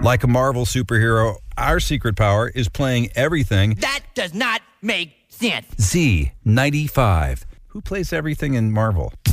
Like a Marvel superhero, our secret power is playing everything. That does not make sense. Z95. Who plays everything in Marvel?